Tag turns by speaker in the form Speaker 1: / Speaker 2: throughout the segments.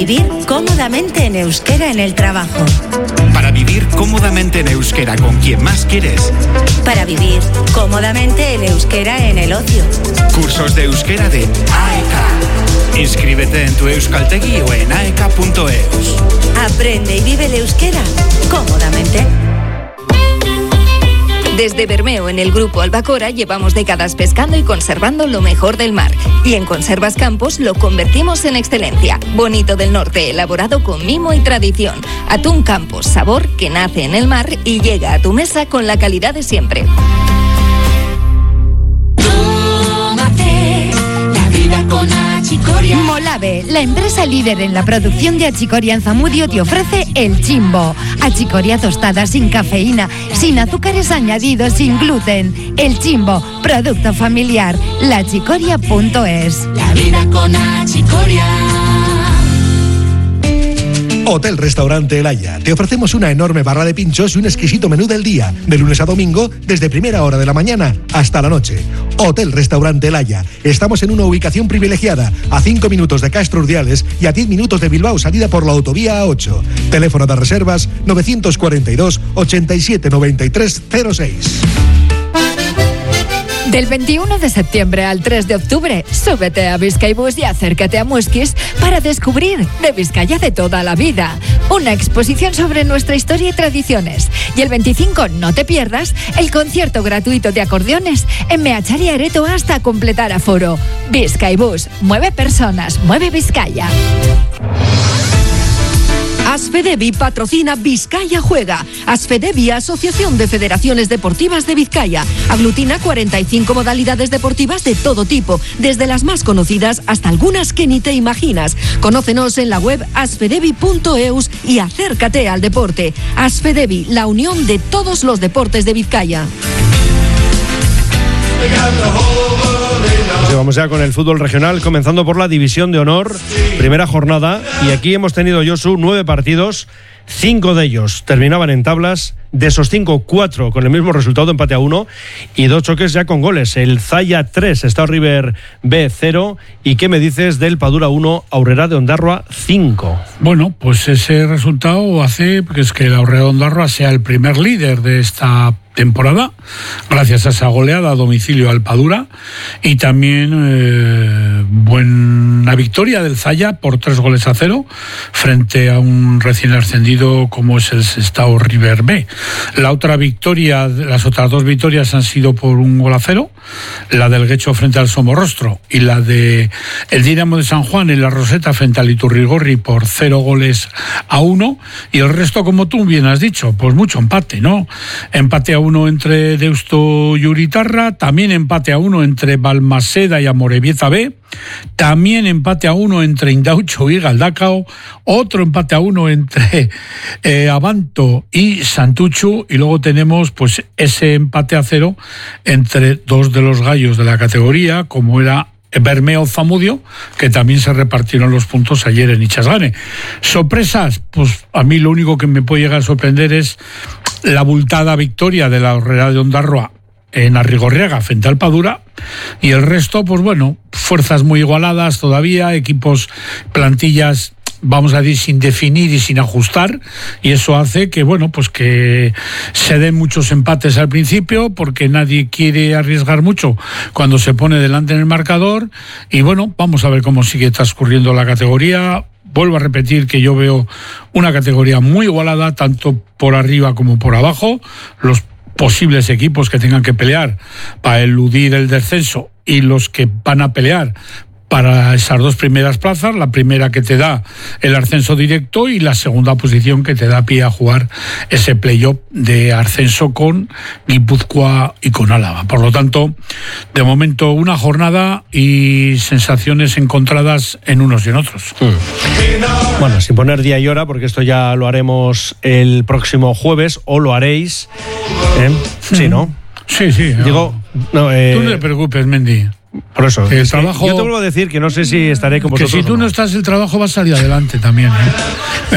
Speaker 1: Vivir cómodamente en euskera en el trabajo.
Speaker 2: Para vivir cómodamente en euskera con quien más quieres.
Speaker 1: Para vivir cómodamente en euskera en el ocio.
Speaker 2: Cursos de euskera de AEK. Inscríbete en tu Euskaltegi o en aek.eus.
Speaker 1: Aprende y vive el euskera cómodamente.
Speaker 3: Desde Bermeo, en el Grupo Albacora, llevamos décadas pescando y conservando lo mejor del mar. Y en Conservas Campos lo convertimos en excelencia. Bonito del Norte, elaborado con mimo y tradición. Atún Campos, sabor que nace en el mar y llega a tu mesa con la calidad de siempre.
Speaker 4: Tómate la vida con Achicoria.
Speaker 5: Molave, la empresa líder en la producción de achicoria en Zamudio, te ofrece el Chimbo. Achicoria tostada sin cafeína, sin azúcares añadidos, sin gluten. El Chimbo, producto familiar. Lachicoria.es.
Speaker 4: La vida con Achicoria.
Speaker 6: Hotel Restaurante El Haya. Te ofrecemos una enorme barra de pinchos y un exquisito menú del día, de lunes a domingo, desde primera hora de la mañana hasta la noche. Hotel Restaurante El Haya. Estamos en una ubicación privilegiada, a 5 minutos de Castro Urdiales y a 10 minutos de Bilbao, salida por la autovía A8. Teléfono de reservas 942 87 93 06.
Speaker 7: Del 21 de septiembre al 3 de octubre, súbete a Bizkaibus y acércate a Muskiz para descubrir de Vizcaya de toda la vida. Una exposición sobre nuestra historia y tradiciones. Y el 25, no te pierdas, el concierto gratuito de acordeones en Meachari Areto hasta completar aforo. Bizkaibus, mueve personas, mueve Vizcaya.
Speaker 8: Asfedevi patrocina Vizcaya Juega. Asfedevi, Asociación de Federaciones Deportivas de Vizcaya. Aglutina 45 modalidades deportivas de todo tipo, desde las más conocidas hasta algunas que ni te imaginas. Conócenos en la web asfedevi.eus y acércate al deporte. Asfedevi, la unión de todos los deportes de Vizcaya.
Speaker 9: Pues vamos ya con el fútbol regional, comenzando por la División de Honor, primera jornada, y aquí hemos tenido, Josu, 9 partidos, 5 de ellos terminaban en tablas. De esos 5, 4 con el mismo resultado, empate a 1, y 2 choques ya con goles. El Zaya 3, Estado River B 0. ¿Y qué me dices del Padura 1, Aurrera de Ondarroa 5?
Speaker 10: Bueno, pues ese resultado hace que la Aurrera de Ondarroa sea el primer líder de esta temporada, gracias a esa goleada a domicilio al Padura, y también buena victoria del Zaya por 3-0 frente a un recién ascendido como es el Estado River B. La otra victoria, las otras 2 victorias han sido por 1-0, la del Guecho frente al Somorrostro y la de el Dinamo de San Juan en la Roseta frente al Iturrigorri por 0-1, y el resto, como tú bien has dicho, pues mucho empate, ¿no? Empate a 1 entre Deusto y Uritarra, también empate a 1 entre Balmaseda y Amorebieta B, también empate a 1 entre Indaucho y Galdacao, otro empate a 1 entre Abanto y Santuchu, y luego tenemos pues ese empate a 0 entre 2 de los gallos de la categoría, como era Bermeo Zamudio, que también se repartieron los puntos ayer en Ichasgane. Sorpresas, pues a mí lo único que me puede llegar a sorprender es la abultada victoria de la Aurrera de Ondarroa en Arrigorriaga frente al Padura, y el resto, pues bueno, fuerzas muy igualadas todavía, equipos, plantillas, vamos a decir, sin definir y sin ajustar, y eso hace que, bueno, pues que se den muchos empates al principio, porque nadie quiere arriesgar mucho cuando se pone delante en el marcador, y bueno, vamos a ver cómo sigue transcurriendo la categoría. Vuelvo a repetir que yo veo una categoría muy igualada, tanto por arriba como por abajo. Los posibles equipos que tengan que pelear para eludir el descenso y los que van a pelear para esas 2 primeras plazas, la primera que te da el ascenso directo y la segunda posición que te da pie a jugar ese playoff de ascenso con Guipúzcoa y con Álava. Por lo tanto, de momento una jornada y sensaciones encontradas en unos y en otros.
Speaker 9: Bueno, sin poner día y hora, porque esto ya lo haremos el próximo jueves, o lo haréis, Sí, ¿no?
Speaker 10: Sí.
Speaker 9: Digo, no,
Speaker 10: tú no te preocupes, Mendy.
Speaker 9: Por eso,
Speaker 10: el trabajo,
Speaker 9: yo te vuelvo a decir que no sé si estaré con vosotros.
Speaker 10: Que si tú no estás, el trabajo va a salir adelante también, ¿eh?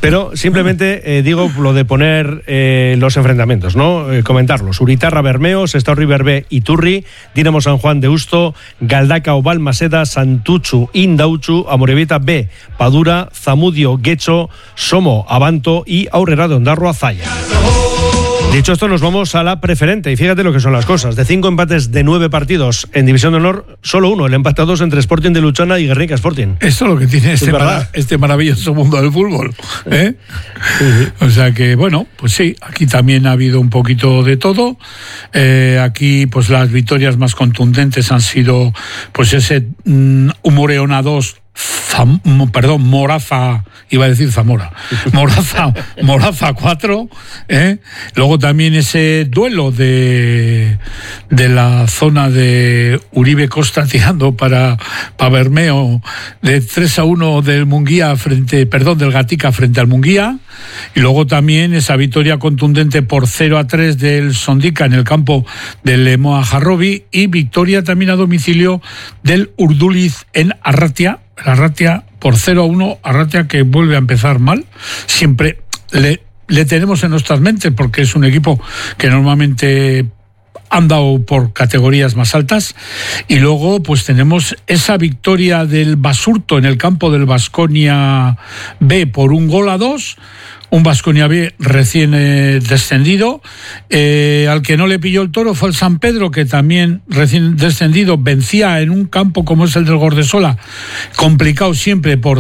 Speaker 9: Pero simplemente digo lo de poner los enfrentamientos, ¿no? Comentarlos. Uritarra Bermeo, Sestao River B Iturri, Dinamo San Juan de Usto, Galdakao Balmaseda, Santuchu Indautxu, Amorebieta B Padura, Zamudio Guecho, Somo Abanto y Aurrera de Ondarroa Zaya. Dicho esto, nos vamos a la preferente y fíjate lo que son las cosas. De 5 empates de 9 partidos en División de Honor, solo uno, el empate a 2 entre Sporting de Luchana y Guernica Sporting.
Speaker 10: Esto es lo que tiene este maravilloso mundo del fútbol, ¿eh? Sí. O sea que, bueno, pues sí, aquí también ha habido un poquito de todo. Aquí, pues las victorias más contundentes han sido, pues ese Humoreona 2, Moraza, iba a decir Zamora, Moraza 4, luego también ese duelo de la zona de Uribe Costa tirando para Bermeo, de 3-1 del Munguía del Gatica frente al Munguía, y luego también esa victoria contundente por 0-3 del Sondica en el campo del Lemoa Jarrobi, y victoria también a domicilio del Urduliz en Arratia por 0-1, Arratia que vuelve a empezar mal. Siempre le tenemos en nuestras mentes porque es un equipo que normalmente han dado por categorías más altas. Y luego pues tenemos esa victoria del Basurto en el campo del Baskonia B por 1-2. Un Baskonia B recién descendido, al que no le pilló el toro fue el San Pedro, que también recién descendido vencía en un campo como es el del Gordesola, complicado siempre, por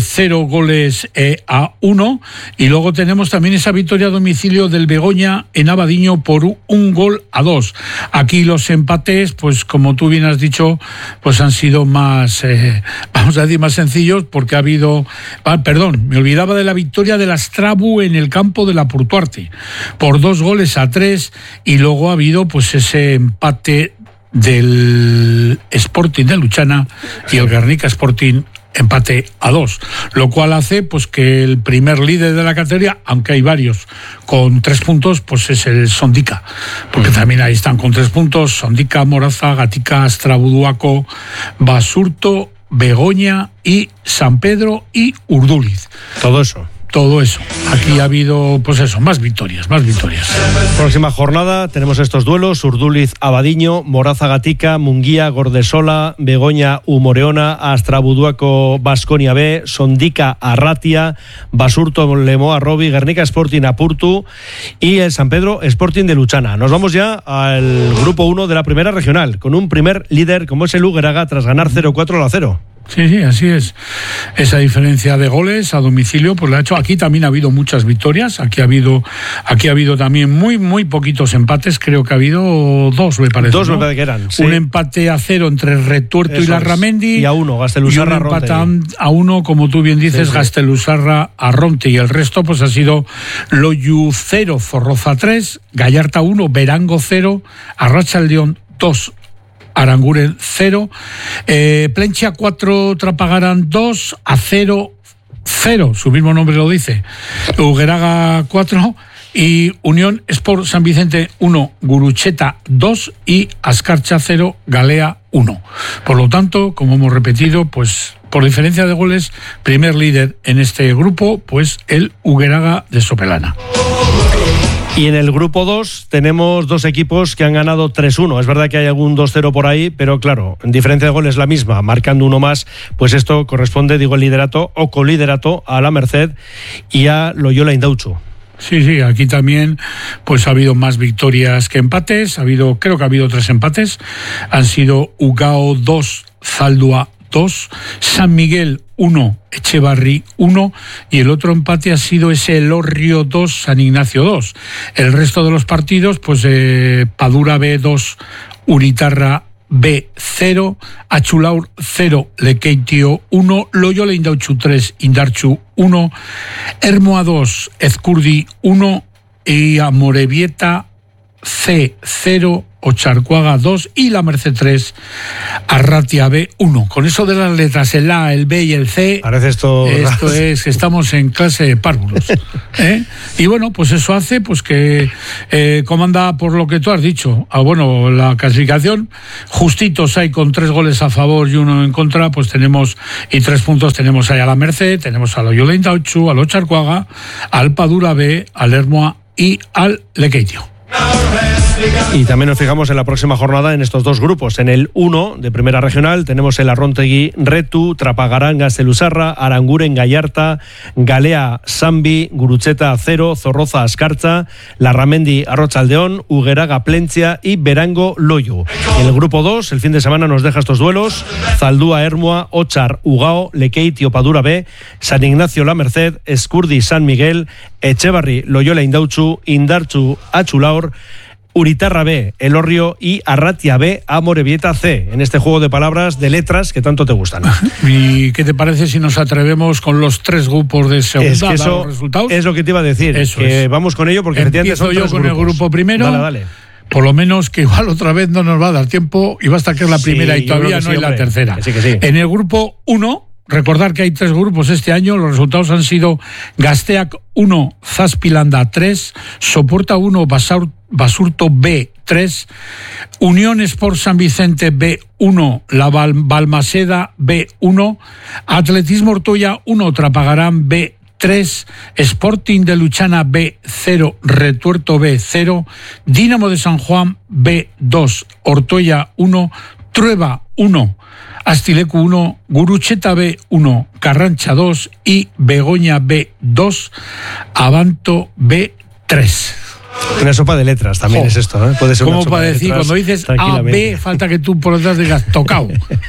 Speaker 10: 0-1, y luego tenemos también esa victoria a domicilio del Begoña en Abadiño por 1-2. Aquí los empates, pues como tú bien has dicho, pues han sido más, vamos a decir, más sencillos, porque ha habido, me olvidaba de la victoria de la Strabu en el campo de la Purtuarte por 2-3, y luego ha habido pues ese empate del Sporting de Luchana y el Guernica Sporting empate a 2, lo cual hace pues que el primer líder de la categoría, aunque hay varios con 3 puntos, pues es el Sondica, porque también ahí están con 3 puntos Sondica, Moraza, Gatica, Astrabuduaco, Basurto, Begoña y San Pedro y Urduliz. Todo eso. Aquí ha habido, pues eso, más victorias.
Speaker 9: Próxima jornada tenemos estos duelos: Urduliz Abadiño, Moraza Gatica, Munguía Gordesola, Begoña Humoreona, Astrabuduaco Baskonia B, Sondica Arratia, Basurto Lemoa Robi, Guernica Sporting Apurtu y el San Pedro Sporting de Luchana. Nos vamos ya al grupo 1 de la primera regional, con un primer líder como es el Ugeraga tras ganar 0-4-0.
Speaker 10: Sí, así es. Esa diferencia de goles a domicilio, pues la ha hecho. Aquí también ha habido muchas victorias. Aquí ha habido también muy poquitos empates. Creo que ha habido 2, me parece.
Speaker 9: 2 me parece que eran. Sí.
Speaker 10: Un empate a 0 entre Retuerto y Larramendi.
Speaker 9: Y a 1, Gastelusarra Arronte.
Speaker 10: Y un empate a 1, como tú bien dices, sí. Gastelusarra Arronte. Y el resto, pues ha sido Loyu 0, Zorroza 3, Gallarta 1, Verango 0, Arratsaldeon 2. Aranguren 0, Plencha 4, Trapagaran 2, a 0, su mismo nombre lo dice, Ugeraga 4 y Unión Sport San Vicente 1, Gurucheta 2 y Ascarcha 0, Galea 1. Por lo tanto, como hemos repetido, pues por diferencia de goles, primer líder en este grupo, pues el Ugeraga de Sopelana.
Speaker 9: Y en el grupo 2 tenemos 2 equipos que han ganado 3-1. Es verdad que hay algún 2-0 por ahí, pero claro, en diferencia de goles la misma, marcando uno más, pues esto corresponde, el liderato o coliderato a la Merced y a Loyola Indautxu.
Speaker 10: Sí, aquí también pues ha habido más victorias que empates. Creo que ha habido 3 empates. Han sido Ugao 2, Zaldua 2, San Miguel 1, Echevarri 1, y el otro empate ha sido ese Elorrio 2, San Ignacio 2. El resto de los partidos, pues Padura B 2, Uritarra B 0, Achulaur 0, Lekeitio 1, Loyola Indautxu 3, Indartxu 1, Hermoa 2, Ezcurdi 1 y Amorebieta C 0, Ocharcuaga 2 y La Merced 3, Arratia B 1. Con eso de las letras, el A, el B y el C,
Speaker 9: parece esto
Speaker 10: es que estamos en clase de párvulos. Y bueno, pues eso hace pues que comanda por lo que tú has dicho. Bueno, la clasificación, justitos hay con 3 goles a favor y 1 en contra, pues tenemos, y 3 puntos tenemos ahí a La Merced, tenemos a Loyola Indautxu, al Ocharcuaga, al Padura B, al Ermua y al Lekeitio.
Speaker 9: Y también nos fijamos en la próxima jornada en estos 2 grupos. En el 1 de Primera Regional tenemos el Arrontegui Retu, Trapagarán Gastelusarra, Aranguren Gallarta, Galea Sambi, Gurutzeta 0, Zorroza Ascarcha, Larramendi Arrochaldeón, Ugueraga Plencia y Berango Loyu. En el grupo 2, el fin de semana nos deja estos duelos: Zaldúa Ermua, Ochar Ugao, Lekeitio Padura B, San Ignacio La Merced, Escurdi San Miguel, Echevarri Loyola Indautxu, Indartxu Achulaur, Uritarra B, Elorrio y Arratia B, Amorebieta C, en este juego de palabras, de letras que tanto te gustan.
Speaker 10: ¿Y qué te parece si nos atrevemos con los 3 grupos de segunda?
Speaker 9: Es que eso
Speaker 10: los resultados?
Speaker 9: Es lo que te iba a decir,
Speaker 10: eso
Speaker 9: que vamos con ello porque efectivamente son 3
Speaker 10: yo con
Speaker 9: grupos.
Speaker 10: El grupo primero.
Speaker 9: Dale.
Speaker 10: Por lo menos que igual otra vez no nos va a dar tiempo y basta que es la primera y todavía no es la tercera.
Speaker 9: Que sí.
Speaker 10: En el grupo 1, recordar que hay 3 grupos este año. Los resultados han sido Gazteak 1, Zazpilanda 3, Soporta 1, Basurto B 3, Unión Sport San Vicente B 1, La Balmaseda B 1, Atletismo Ortuella 1, Trapagarán B 3, Sporting de Luchana B 0, Retuerto B 0, Dinamo de San Juan B 2, Ortuella 1, Trueba 1, Astilecu 1, Gurucheta B 1, Carrancha 2 y Begoña B 2, Abanto B 3.
Speaker 9: Una sopa de letras también es esto, ¿eh? Puede ser una
Speaker 10: ¿Cómo
Speaker 9: sopa
Speaker 10: para
Speaker 9: de
Speaker 10: decir?
Speaker 9: letras,
Speaker 10: Cuando dices A, B, falta que tú por detrás digas tocado.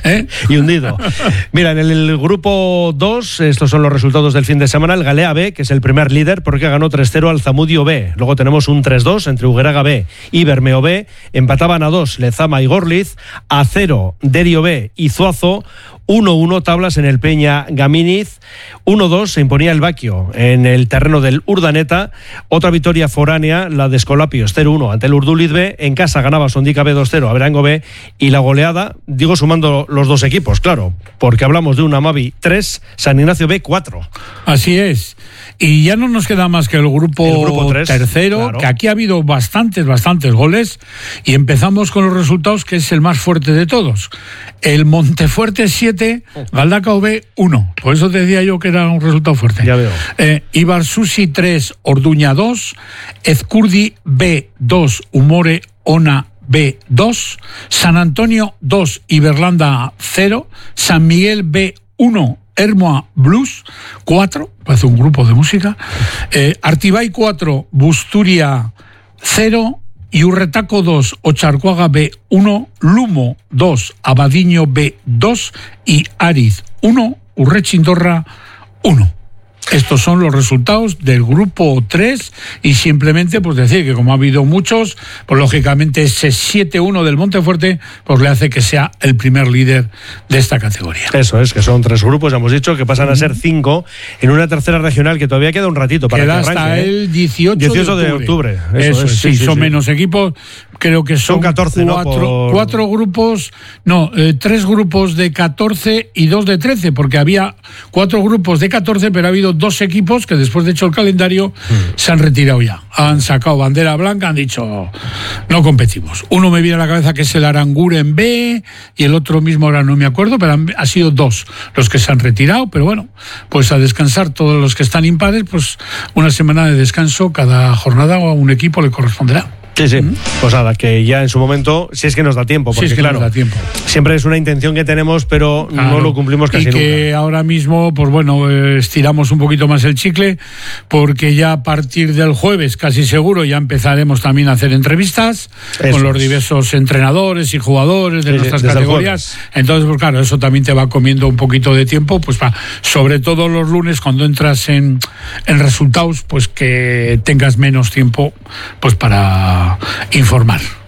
Speaker 9: Y hundido. Mira, en el grupo 2, estos son los resultados del fin de semana. El Galea B, que es el primer líder, porque ganó 3-0 al Zamudio B. Luego tenemos un 3-2 entre Ugueraga B y Bermeo B. Empataban a 2 Lezama y Gorliz. A 0 Derio B y Zuazo. 1-1 tablas en el Peña Gaminiz. 1-2 se imponía el Baquio en el terreno del Urdaneta. Otra victoria foránea, la de Escolapios 0-1 ante el Urduliz B. En casa ganaba Sondica B 2-0 a Berango B. Y la goleada, digo sumando los 2 equipos, claro, porque hablamos de una Mavi 3, San Ignacio B 4.
Speaker 10: Así es. Y ya no nos queda más que el grupo 3, tercero, claro, que aquí ha habido bastantes goles. Y empezamos con los resultados, que es el más fuerte de todos. El Montefuerte 7, Galdacao B 1. Por eso te decía yo que era un resultado fuerte.
Speaker 9: Ya veo.
Speaker 10: Ibarsusi 3, Orduña 2, Ezcurdi B 2, Humore Ona B 2, San Antonio 2, Iberlanda 0, San Miguel B 1, Ermua Blues 4, parece un grupo de música, Artibay 4, Busturia 0, y Urretaco 2, Ocharcuaga B 1, Lumo 2, Abadiño B 2 y Ariz 1, Urrechindorra 1. Estos son los resultados del grupo 3 y simplemente pues decir que como ha habido muchos, pues lógicamente ese 7-1 del Montefuerte pues le hace que sea el primer líder de esta categoría.
Speaker 9: Eso es, que son 3 grupos, ya hemos dicho, que pasan a ser 5 en una tercera regional que todavía queda un ratito para
Speaker 10: queda
Speaker 9: que arranque.
Speaker 10: Hasta el 18
Speaker 9: de octubre.
Speaker 10: Eso es, sí, son menos equipos, creo que son
Speaker 9: 14,
Speaker 10: 4 grupos, 3 grupos de 14 y 2 de 13, porque había 4 grupos de 14, pero ha habido 2 equipos que después de hecho el calendario se han retirado ya, han sacado bandera blanca, han dicho no competimos. Uno me viene a la cabeza que es el Aranguren B y el otro mismo ahora no me acuerdo, pero han sido 2 los que se han retirado, pero bueno, pues a descansar todos los que están impares, pues una semana de descanso cada jornada o a un equipo le corresponderá.
Speaker 9: Sí. Pues nada, que ya en su momento, si es que nos da tiempo, porque claro,
Speaker 10: nos da tiempo.
Speaker 9: Siempre es una intención que tenemos, pero no lo cumplimos casi nunca. Y
Speaker 10: que ahora mismo, pues bueno, estiramos un poquito más el chicle, porque ya a partir del jueves, casi seguro, ya empezaremos también a hacer entrevistas con los diversos entrenadores y jugadores de nuestras categorías. Entonces, pues claro, eso también te va comiendo un poquito de tiempo, pues sobre todo los lunes, cuando entras en resultados, pues que tengas menos tiempo pues para informar.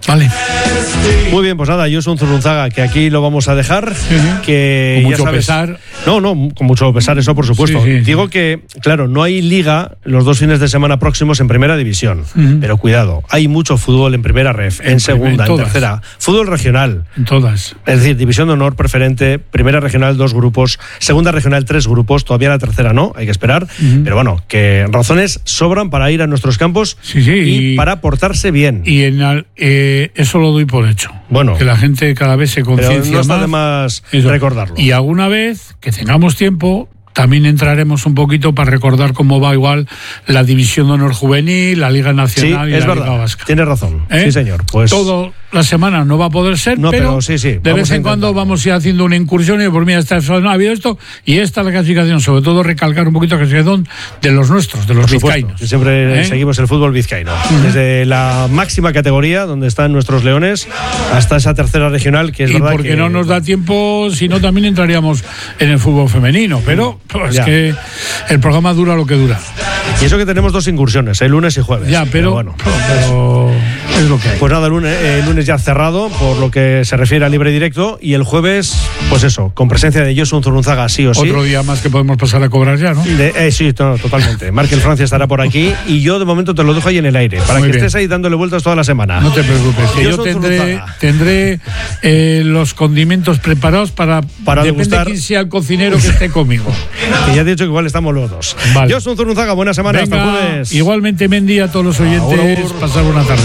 Speaker 10: Vale.
Speaker 9: Muy bien, pues nada, Josu Zurrunzaga, que aquí lo vamos a dejar. Que
Speaker 10: con
Speaker 9: ya
Speaker 10: mucho
Speaker 9: sabes,
Speaker 10: pesar.
Speaker 9: No, con mucho pesar, eso por supuesto.
Speaker 10: Sí.
Speaker 9: Digo que, claro, no hay liga los 2 fines de semana próximos en primera división. Pero cuidado, hay mucho fútbol en primera ref, en segunda, en tercera. Fútbol regional.
Speaker 10: En todas.
Speaker 9: Es decir, división de honor preferente, primera regional 2 grupos, segunda regional 3 grupos, todavía la tercera no, hay que esperar. Pero bueno, que razones sobran para ir a nuestros campos y para portarse bien.
Speaker 10: Y eso lo doy por hecho.
Speaker 9: Bueno,
Speaker 10: que la gente cada vez se conciencia
Speaker 9: pero no está de más recordarlo.
Speaker 10: Y alguna vez que tengamos tiempo, también entraremos un poquito para recordar cómo va igual la División de Honor Juvenil, la Liga Nacional y la Liga Vasca.
Speaker 9: Tienes razón. Sí, señor. Pues
Speaker 10: todo la semana no va a poder ser, pero
Speaker 9: sí,
Speaker 10: de vez en cuando vamos a ir haciendo una incursión y por mí ha habido esto y esta es la clasificación, sobre todo recalcar un poquito la clasificación de los nuestros, de los vizcaínos.
Speaker 9: Siempre seguimos el fútbol vizcaíno. Desde la máxima categoría, donde están nuestros leones, hasta esa tercera regional, que es verdad que...
Speaker 10: Y porque no nos da tiempo, si no también entraríamos en el fútbol femenino, pero es que el programa dura lo que dura.
Speaker 9: Y eso que tenemos 2 incursiones, el lunes y jueves.
Speaker 10: Pero bueno, pero es lo que hay.
Speaker 9: Pues nada, el lunes ya cerrado por lo que se refiere a libre directo, y el jueves, pues eso, con presencia de Josu Zurrunzaga, sí o sí.
Speaker 10: Otro día más que podemos pasar a cobrar ya, ¿no?
Speaker 9: Sí, totalmente. Markel Francia estará por aquí y yo de momento te lo dejo ahí en el aire, para que estés ahí dándole vueltas toda la semana.
Speaker 10: No te preocupes, que yo tendré los condimentos preparados para depende de quién sea el cocinero que esté conmigo.
Speaker 9: Que ya he dicho que igual estamos los dos.
Speaker 10: Vale.
Speaker 9: Josu Zurrunzaga, buena semana.
Speaker 10: Venga,
Speaker 9: hasta el jueves.
Speaker 10: Igualmente, Mendy, a todos los oyentes, pasar buena tarde.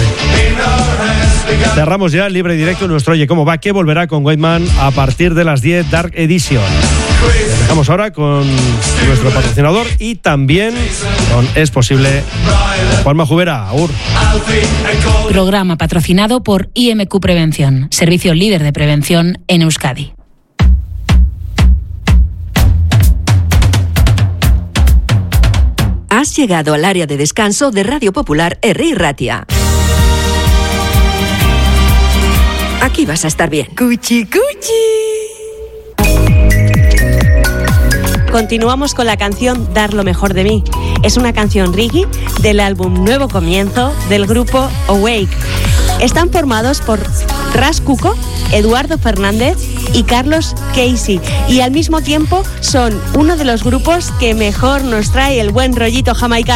Speaker 9: Cerramos ya libre directo nuestro Oye Cómo Va, que volverá con Weidman a partir de las 10, Dark Edition. Les dejamos ahora con nuestro patrocinador y también con Es Posible, Juanma Jubera. Agur.
Speaker 11: Programa patrocinado por IMQ Prevención, servicio líder de prevención en Euskadi.
Speaker 8: Has llegado al área de descanso de Radio Popular Herri Ratia. Aquí vas a estar bien.
Speaker 1: Cuchi, cuchi. Continuamos con la canción Dar lo mejor de mí. Es una canción reggae del álbum Nuevo Comienzo del grupo Awake. Están formados por Ras Cuco, Eduardo Fernández y Carlos Casey, y al mismo tiempo son uno de los grupos que mejor nos trae el buen rollito jamaicano.